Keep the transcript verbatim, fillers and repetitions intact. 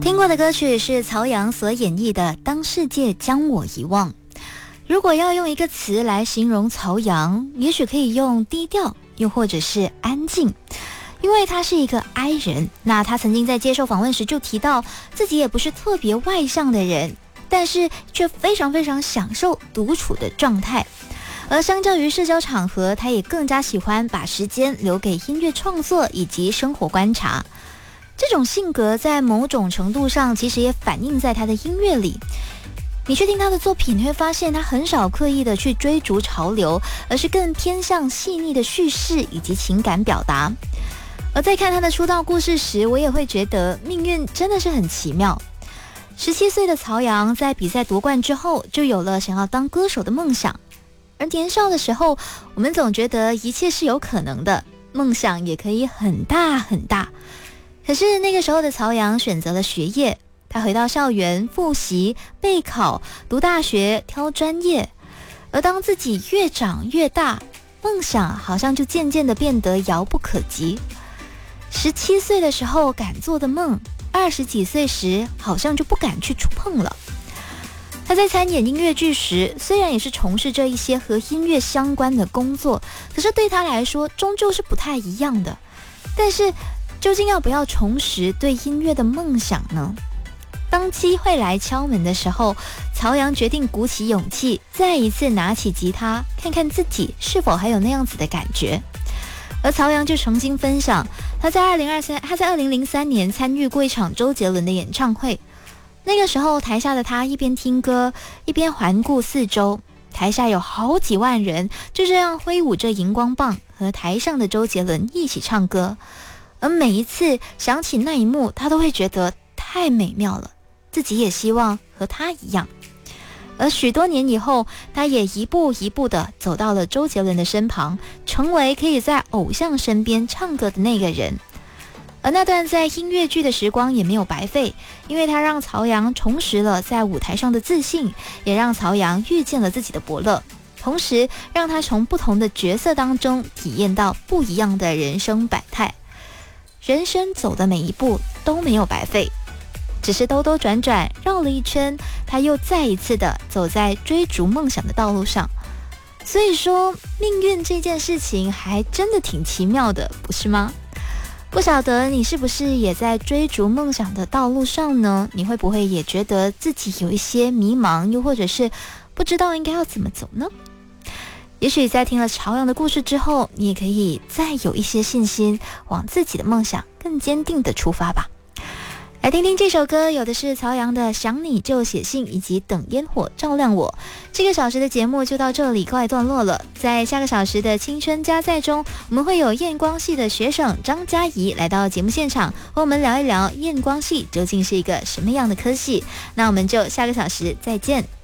听过的歌曲是曹阳所演绎的《当世界将我遗忘》。如果要用一个词来形容曹阳，也许可以用低调，又或者是安静。因为他是一个 I 人，那他曾经在接受访问时就提到自己也不是特别外向的人，但是却非常非常享受独处的状态。而相较于社交场合，他也更加喜欢把时间留给音乐创作以及生活观察。这种性格在某种程度上其实也反映在他的音乐里。你去听他的作品，你会发现他很少刻意的去追逐潮流，而是更偏向细腻的叙事以及情感表达。而在看他的出道故事时，我也会觉得命运真的是很奇妙。十七岁的曹阳在比赛夺冠之后，就有了想要当歌手的梦想。而年少的时候，我们总觉得一切是有可能的，梦想也可以很大很大。可是那个时候的曹阳选择了学业，他回到校园复习、备考、读大学、挑专业。而当自己越长越大，梦想好像就渐渐的变得遥不可及。十七岁的时候敢做的梦，二十几岁时好像就不敢去触碰了。他在参演音乐剧时，虽然也是从事这一些和音乐相关的工作，可是对他来说终究是不太一样的。但是究竟要不要重拾对音乐的梦想呢？当机会来敲门的时候，曹阳决定鼓起勇气，再一次拿起吉他，看看自己是否还有那样子的感觉。而曹阳就曾经分享，他在二零二三他在二零零三年参与过一场周杰伦的演唱会。那个时候台下的他一边听歌一边环顾四周，台下有好几万人就这样挥舞着荧光棒，和台上的周杰伦一起唱歌。而每一次想起那一幕，他都会觉得太美妙了，自己也希望和他一样。而许多年以后，他也一步一步地走到了周杰伦的身旁，成为可以在偶像身边唱歌的那个人。而那段在音乐剧的时光也没有白费，因为他让曹阳重拾了在舞台上的自信，也让曹阳遇见了自己的伯乐，同时让他从不同的角色当中体验到不一样的人生百态。人生走的每一步都没有白费，只是兜兜转转绕了一圈，他又再一次的走在追逐梦想的道路上。所以说命运这件事情还真的挺奇妙的，不是吗？不晓得你是不是也在追逐梦想的道路上呢？你会不会也觉得自己有一些迷茫，又或者是不知道应该要怎么走呢？也许在听了曹阳的故事之后，你也可以再有一些信心，往自己的梦想更坚定的出发吧。来听听这首歌，有的是曹阳的《想你就写信》以及《等烟火照亮我》。这个小时的节目就到这里告一段落了。在下个小时的青春加载中，我们会有验光系的学生张嘉怡来到节目现场，和我们聊一聊验光系究竟是一个什么样的科系。那我们就下个小时再见。